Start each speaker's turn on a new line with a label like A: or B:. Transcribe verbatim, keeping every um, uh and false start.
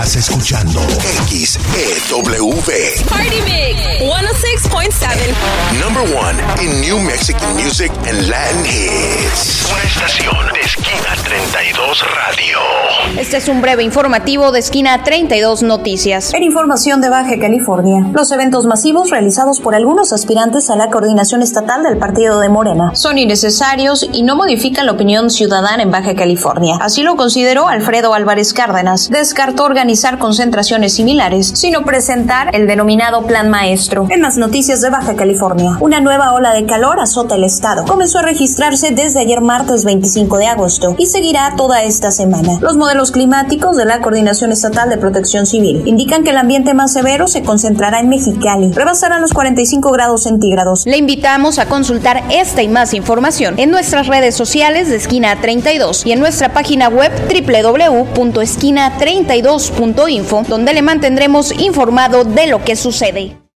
A: Estás escuchando X E W.
B: Party Mix ciento seis punto siete.
A: Number one in New Mexican music and Latin hits. Una estación de Esquina treinta y dos Radio.
C: Este es un breve informativo de Esquina treinta y dos Noticias.
D: En información de Baja California, los eventos masivos realizados por algunos aspirantes a la coordinación estatal del partido de Morena son innecesarios y no modifican la opinión ciudadana en Baja California. Así lo consideró Alfredo Álvarez Cárdenas. Descartó organizar concentraciones similares, sino presentar el denominado Plan Maestro. En más noticias de Baja California, una nueva ola de calor azota el estado. Comenzó a registrarse desde ayer martes veinticinco de agosto y seguirá toda esta semana. Los modelos climáticos de la Coordinación Estatal de Protección Civil indican que el ambiente más severo se concentrará en Mexicali. Rebasará los cuarenta y cinco grados centígrados.
C: Le invitamos a consultar esta y más información en nuestras redes sociales de Esquina treinta y dos y en nuestra página web doble u doble u doble u punto esquina treinta y dos punto info, donde le mantendremos informado de lo que sucede.